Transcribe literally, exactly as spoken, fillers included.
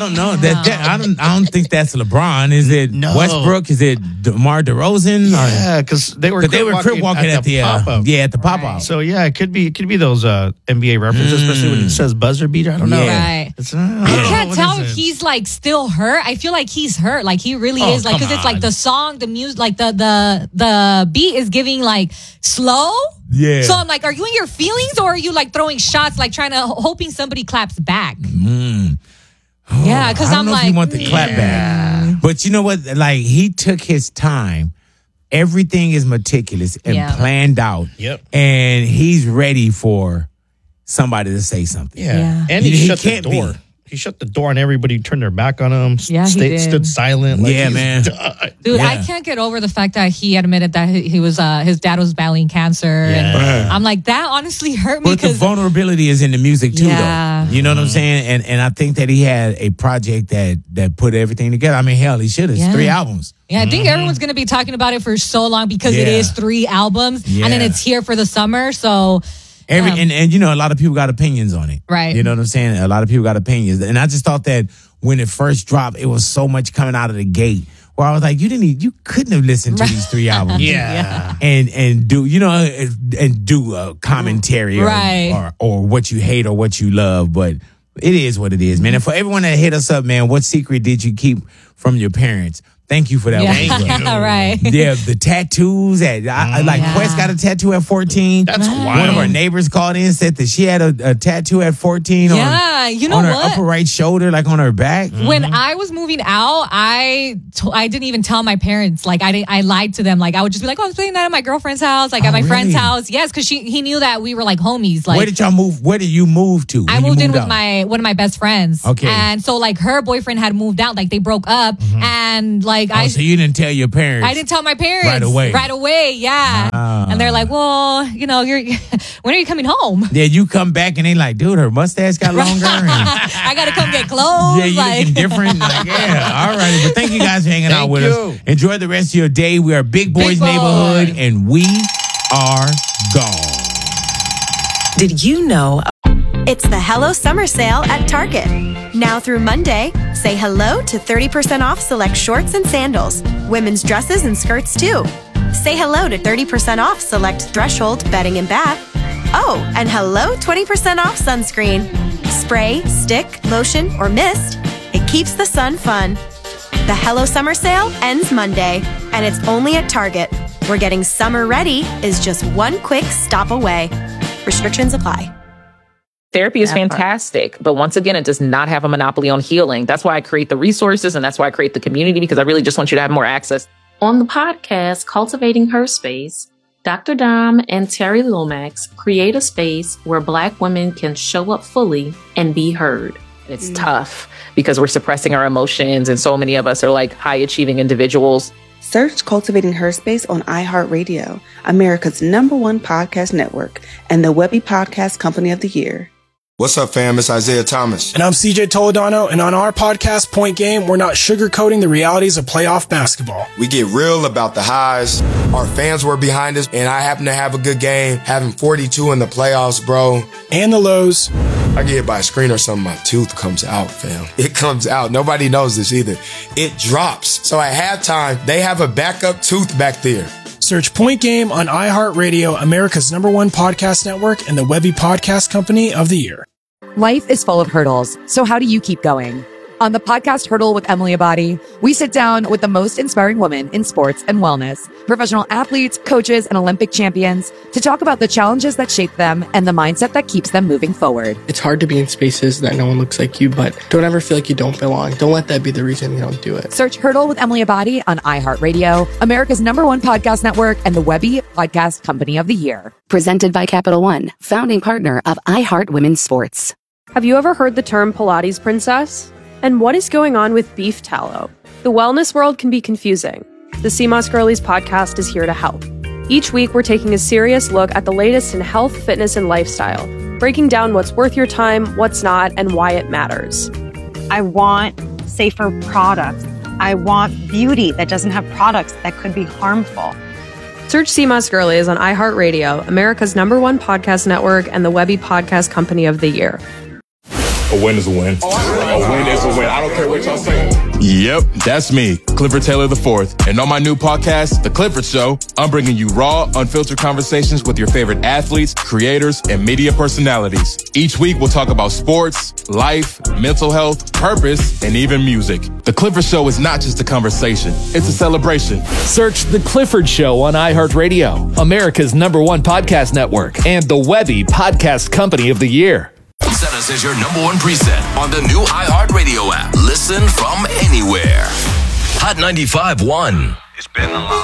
don't know. That, that I don't. I don't think that's LeBron. Is it no. Westbrook? Is it DeMar DeRozan? Yeah, because they were they were crip walking at, at the, the uh, pop-up. Yeah, at the pop up. Right. So yeah, it could be it could be those uh, N B A references, mm. especially when it says buzzer beater. I don't know. Yeah. Right. It's, uh, I can't tell if he's like still hurt. I feel like he's hurt. Like he really oh, is. Like because it's like the song, the music, like the the the beat is giving like slow. Yeah. So I'm like, are you in your feelings or are you like throwing shots, like trying to hoping somebody claps back? Mm. Oh, yeah, because I'm know like, if you want the yeah. clap back, but you know what? Like he took his time. Everything is meticulous and yeah. planned out. Yep. And he's ready for somebody to say something. Yeah. yeah. And he, he shut he the door. Be. He shut the door and everybody turned their back on him. Yeah, stayed, he did. Stood silent. Like yeah, man. Died. Dude, yeah. I can't get over the fact that he admitted that he, he was uh, his dad was battling cancer. Yeah. And I'm like, that honestly hurt me. But the vulnerability is in the music too, yeah. though. You know what I'm saying? And and I think that he had a project that that put everything together. I mean, hell, he should have. Yeah. Three albums. Yeah, I think mm-hmm. everyone's going to be talking about it for so long because yeah. it is three albums. Yeah. And then it's here for the summer. So... Every, um, and, and, you know, a lot of people got opinions on it. Right. You know what I'm saying? A lot of people got opinions. And I just thought that when it first dropped, it was so much coming out of the gate where I was like, you didn't even, you couldn't have listened to these three albums. yeah. yeah. And and do, you know, and do a commentary or, right. or, or what you hate or what you love. But it is what it is, man. And for everyone that hit us up, man, what secret did you keep from your parents? Thank you for that. Yeah. Thank you. right. Yeah, the tattoos. At, I, I, like, yeah. Quest got a tattoo at fourteen. That's One wild. of our neighbors called in and said that she had a, a tattoo at fourteen yeah, on, you know on her what? upper right shoulder, like on her back. When mm-hmm. I was moving out, I t- I didn't even tell my parents. Like I didn't, I lied to them. Like I would just be like, "Oh, I'm staying at my girlfriend's house, like oh, at my really? friend's house." Yes, because she he knew that we were like homies. Like where did y'all move? Where did you move to? I moved, moved in with out? my one of my best friends. Okay, and so like her boyfriend had moved out. Like they broke up, mm-hmm. and like oh, I. So you didn't tell your parents? I didn't tell my parents right away. Right away, yeah. Ah. And they're like, "Well, you know, you're when are you coming home?" Yeah, you come back and they like, dude, her mustache got longer. and, I gotta come get clothes. Yeah, you like. looking different. Like, yeah, all right. But thank you guys for hanging Thank out with you. us. Enjoy the rest of your day. We are Big Boys Big Boy. Neighborhood, and we are gone. Did you know? It's the Hello Summer Sale at Target. Now through Monday, say hello to thirty percent off select shorts and sandals, women's dresses and skirts too. Say hello to thirty percent off select Threshold bedding and bath. Oh, and hello twenty percent off sunscreen. Spray, stick, lotion, or mist. It keeps the sun fun. The Hello Summer Sale ends Monday, and it's only at Target, where getting summer ready is just one quick stop away. Restrictions apply. Therapy is fantastic, but once again, it does not have a monopoly on healing. That's why I create the resources and that's why I create the community, because I really just want you to have more access. On the podcast, Cultivating Her Space, Doctor Dom and Terry Lomax create a space where Black women can show up fully and be heard. It's mm. tough because we're suppressing our emotions, and so many of us are like high achieving individuals. Search Cultivating Her Space on iHeartRadio, America's number one podcast network, and the Webby Podcast Company of the Year. What's up, fam? It's Isaiah Thomas. And I'm C J Toledano, and on our podcast, Point Game, we're not sugarcoating the realities of playoff basketball. We get real about the highs. Our fans were behind us, and I happen to have a good game, having forty-two in the playoffs, bro. And the lows. I get hit by a screen or something, my tooth comes out, fam. It comes out. Nobody knows this either. It drops. So at halftime, they have a backup tooth back there. Search Point Game on iHeartRadio, America's number one podcast network, and the Webby Podcast Company of the Year. Life is full of hurdles, so how do you keep going? On the podcast Hurdle with Emily Abadi, we sit down with the most inspiring women in sports and wellness, professional athletes, coaches, and Olympic champions to talk about the challenges that shape them and the mindset that keeps them moving forward. It's hard to be in spaces that no one looks like you, but don't ever feel like you don't belong. Don't let that be the reason you don't do it. Search Hurdle with Emily Abadi on iHeartRadio, America's number one podcast network, and the Webby Podcast Company of the Year. Presented by Capital One, founding partner of iHeart Women's Sports. Have you ever heard the term Pilates princess? And what is going on with beef tallow? The wellness world can be confusing. The C M O S Girlies podcast is here to help. Each week, we're taking a serious look at the latest in health, fitness, and lifestyle, breaking down what's worth your time, what's not, and why it matters. I want safer products. I want beauty that doesn't have products that could be harmful. Search C M O S Girlies on iHeartRadio, America's number one podcast network, and the Webby Podcast Company of the Year. A win is a win. A win is a win. I don't care what y'all say. Yep, that's me, Clifford Taylor the fourth. And on my new podcast, The Clifford Show, I'm bringing you raw, unfiltered conversations with your favorite athletes, creators, and media personalities. Each week, we'll talk about sports, life, mental health, purpose, and even music. The Clifford Show is not just a conversation, it's a celebration. Search The Clifford Show on iHeartRadio, America's number one podcast network, and the Webby Podcast Company of the Year. Set us as your number one preset on the new iHeartRadio app. Listen from anywhere. Hot ninety-five point one. It's been a long